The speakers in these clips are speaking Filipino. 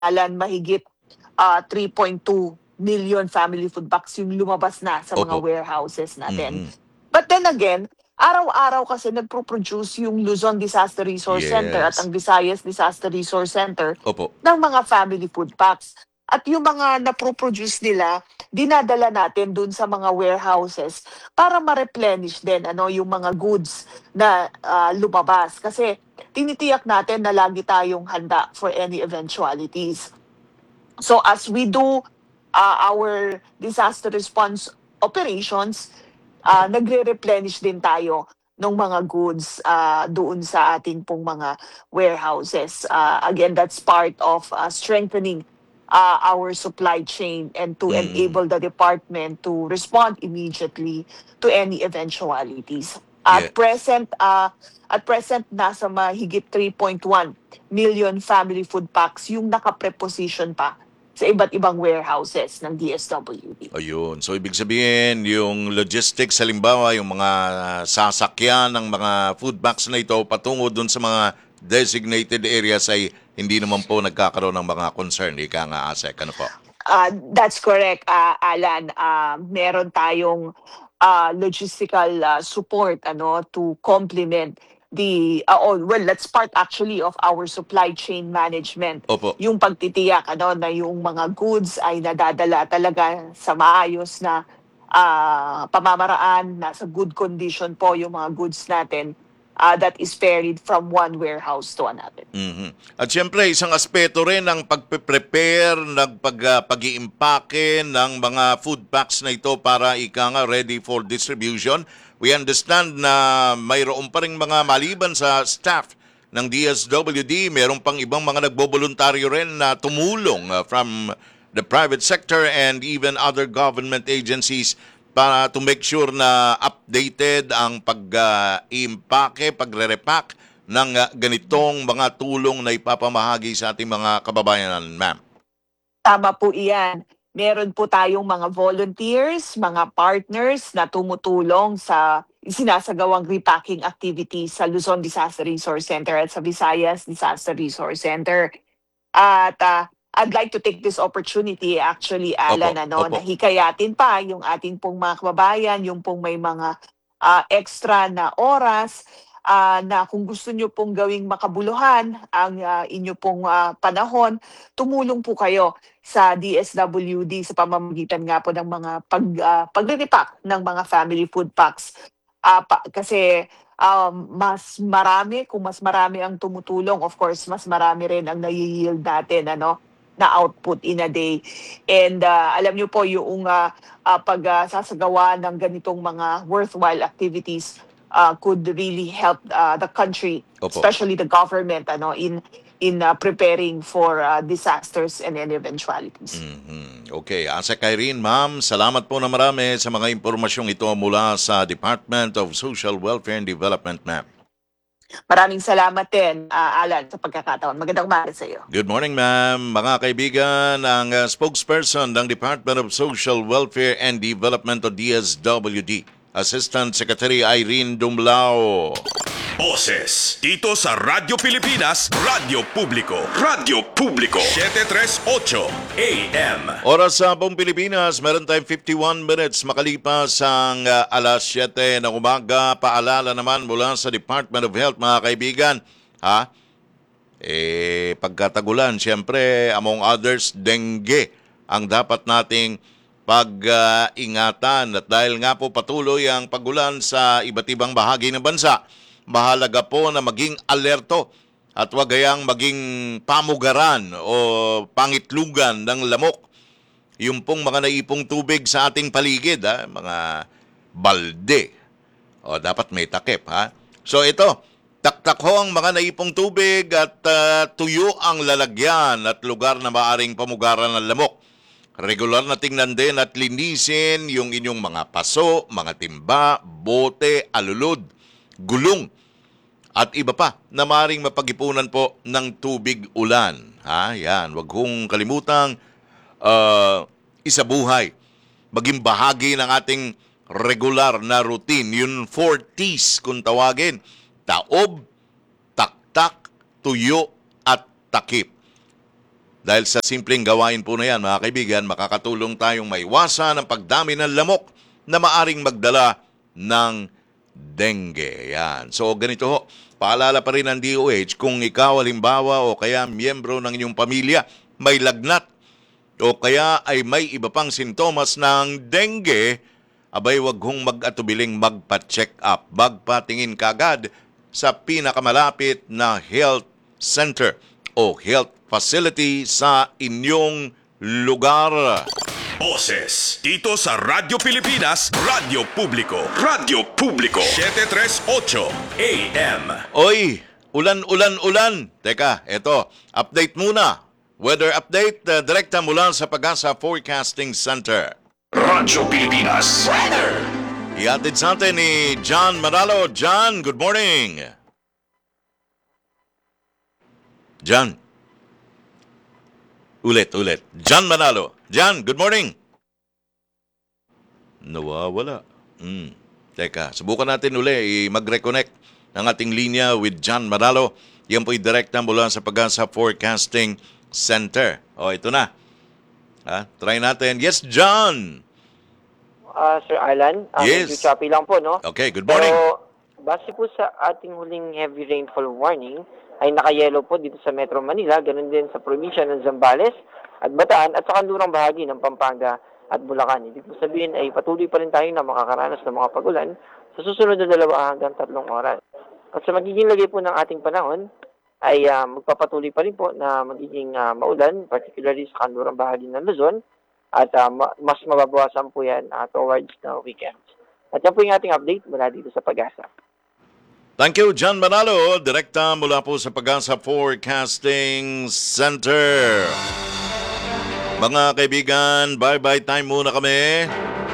Alan, mahigit 3.2 million family food packs yung lumabas na sa mga Opo. warehouses natin. Mhm. But then again, araw-araw kasi nagpro-produce yung Luzon Disaster Resource Center at Yes. ang Visayas Disaster Resource Center Opo. ng mga family food packs. At yung mga napro-produce nila, dinadala natin dun sa mga warehouses para ma-replenish din yung mga goods na lumabas. Kasi tinitiyak natin na lagi tayong handa for any eventualities. So as we do our disaster response operations, nagre-replenish din tayo ng mga goods doon sa ating pong mga warehouses. Again, that's part of strengthening our supply chain and to Mhm. enable the department to respond immediately to any eventualities. Yeah. At present nasa mahigit 3.1 million family food packs yung naka-preposition pa sa iba't ibang warehouses ng DSWD. Ayun. So, ibig sabihin, yung logistics, halimbawa, yung mga sasakyan ng mga food banks na ito patungo dun sa mga designated areas ay hindi naman po nagkakaroon ng mga concern. Ika nga, ASEC. Ano po? That's correct, Alan. Meron tayong logistical support to complement that's part actually of our supply chain management. Opo. Yung pagtitiyak na yung mga goods ay nadadala talaga sa maayos na pamamaraan, nasa good condition po yung mga goods natin that is ferried from one warehouse to another. Mhm. At siyempre, isang aspeto rin ang pag-prepare, pag-iimpake ng mga food packs na ito para ika nga ready for distribution. We understand na mayroon pa rin mga maliban sa staff ng DSWD, mayroon pang ibang mga nagboboluntaryo rin na tumulong from the private sector and even other government agencies para to make sure na updated ang pag-iimpake, pagre-repack ng ganitong mga tulong na ipapamahagi sa ating mga kababayan, ma'am. Tama po iyan. Meron po tayong mga volunteers, mga partners na tumutulong sa sinasagawang repacking activities sa Luzon Disaster Resource Center at sa Visayas Disaster Resource Center. At I'd like to take this opportunity actually, Opo, Alan, opo. na hikayatin pa yung ating pong mga kababayan, yung pong may mga extra na oras na kung gusto nyo pong gawing makabuluhan ang inyo pong panahon, tumulong po kayo sa DSWD sa pamamagitan nga po ng mga pagre-repack ng mga family food packs. Kasi kung mas marami ang tumutulong, of course, mas marami rin ang nai-yield natin, na output in a day. And alam niyo po, yung sasagawa ng ganitong mga worthwhile activities could really help the country, Opo. especially the government, in preparing for disasters and any eventualities. Mhm. Okay, ASEC Irene, ma'am, salamat po na marami sa mga impormasyong ito mula sa Department of Social Welfare and Development, ma'am. Maraming salamat din, Alan, sa pagkakataon. Magandang umaga sa iyo. Good morning, ma'am. Mga kaibigan, ang spokesperson ng Department of Social Welfare and Development o DSWD, Assistant Secretary Irene Dumlao. Boses dito sa Radyo Pilipinas, Radyo Publiko. Radyo Publiko 738 AM. Oras sa buong Pilipinas, meron tayong 51 minutes makalipas ang alas 7 ng umaga. Paalala naman mula sa Department of Health, mga kaibigan. Pagkatagulan, siyempre, among others, dengue ang dapat nating pag-ingatan. At dahil nga po patuloy ang pagulan sa iba't ibang bahagi ng bansa, mahalaga po na maging alerto at wag gayang maging pamugaran o pangitlugan ng lamok. Yung pong mga naipong tubig sa ating paligid, mga balde. O dapat may takip, So ito, taktak ho ang mga naipong tubig at tuyo ang lalagyan at lugar na maaring pamugaran ng lamok. Regular na tingnan din at linisin yung inyong mga paso, mga timba, bote, alulod, gulong at iba pa na maaaring mapag-ipunan po ng tubig ulan. Yan. Huwag kong kalimutang isabuhay. Maging bahagi ng ating regular na routine. Yung 4 T's kung tawagin. Taob, taktak, tuyo, at takip. Dahil sa simpleng gawain po na yan, mga kaibigan, makakatulong tayong maiwasan ang pagdami ng lamok na maaring magdala ng dengue. Yan. So ganito ho, paalala pa rin ng DOH kung ikaw halimbawa o kaya miyembro ng inyong pamilya may lagnat o kaya ay may iba pang sintomas ng dengue, abay wag hong mag-atubiling magpa-check up. Magpatingin kagad sa pinakamalapit na health center o health facility sa inyong lugar. Boses dito sa Radyo Pilipinas, Radyo Publiko. Radyo Publiko 738 AM. Oy, ulan. Teka, eto, update muna. Weather update, direkta mula sa Pag-asa Forecasting Center. Radyo Pilipinas Weather. Iatid sa atin ni John Manalo. John, good morning. John. Ulit. John Manalo. John, good morning. Nawawala. Teka, subukan natin uli mag-reconnect ng ating linya with John Manalo. Yan po'y direkta mula sa Pag-asa Forecasting Center. O, ito na. Try natin. Yes, John. Sir Alan, Yes. medyo choppy lang po, no? Okay, good morning. So, base po sa ating huling heavy rainfall warning, ay naka-yellow po dito sa Metro Manila, ganun din sa probinsya ng Zambales at Bataan at sa kanlurang bahagi ng Pampanga at Bulacan. Ibig po sabihin ay patuloy pa rin tayo na makakaranas ng mga pagulan sa susunod na 2 hanggang 3 oras. At sa magiging lagay po ng ating panahon, ay magpapatuloy pa rin po na magiging maulan, particularly sa kanlurang bahagi ng Luzon, at mas mababawasan po yan towards the weekend. At yan po yung ating update mula dito sa Pag-asa. Thank you, John Manalo. Direkta mula po sa Pag-asa Forecasting Center. Mga kaibigan, bye-bye time muna kami.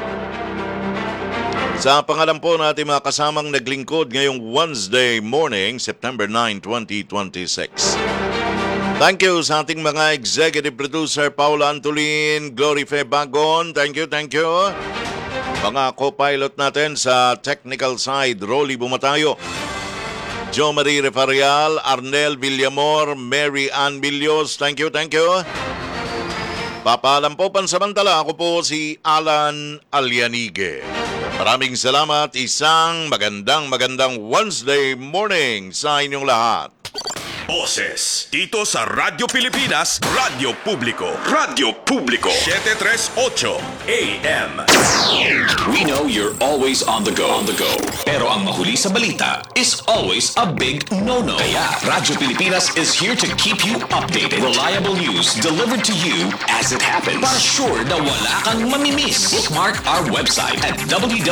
Sa pangalan po natin mga kasamang naglingkod ngayong Wednesday morning, September 9, 2026. Thank you sa ating mga executive producer, Paula Antolin, Glory Fe Bagon. Thank you. Mga co-pilot natin sa technical side, Rolly Bumatayo, Jo Marie Refarial, Arnel Villamor, Mary Ann Villos. Thank you. Papaalam po pansamantala, ako po si Alan Alianige. Maraming salamat, isang magandang Wednesday morning sa inyong lahat. Boses dito sa Radyo Pilipinas, Radyo Publiko. Radyo Publiko 738 AM. We know you're always on the go. Pero ang mahuli sa balita is always a big no-no. Kaya Radyo Pilipinas is here to keep you updated. Reliable news delivered to you as it happens. Para sure na wala kang mamimiss. Bookmark our website at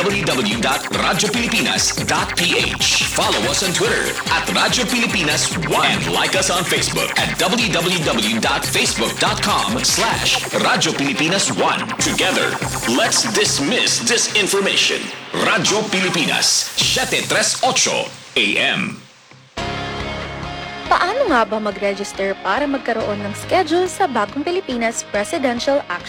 www.radiopilipinas.ph. Follow us on Twitter at Radyo Pilipinas 1 and like us on Facebook at www.facebook.com/Radyo Pilipinas 1. Together, let's dismiss disinformation. Radyo Pilipinas 738 AM. Paano nga ba mag-register para magkaroon ng schedule sa Bagong Pilipinas Presidential Action